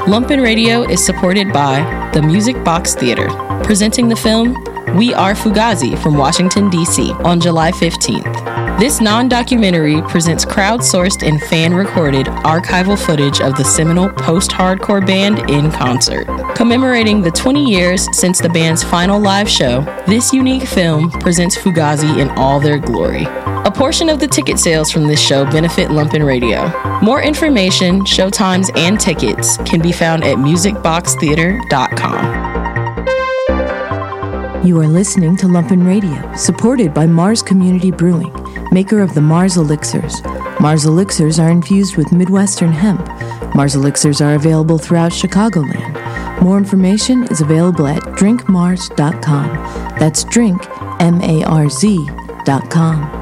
Lumpen Radio is supported by the Music Box Theater, presenting the film We Are Fugazi from Washington, D.C. on July 15th. This non-documentary presents crowdsourced and fan-recorded archival footage of the seminal post-hardcore band in concert. Commemorating the 20 years since the band's final live show, this unique film presents Fugazi in all their glory. A portion of the ticket sales from this show benefit Lumpen Radio. More information, showtimes, and tickets can be found at musicboxtheater.com. You are listening to Lumpen Radio, supported by Mars Community Brewing, maker of the Mars Elixirs. Mars Elixirs are infused with Midwestern hemp. Mars Elixirs are available throughout Chicagoland. More information is available at drinkmars.com. That's drink, M-A-R-Z.com.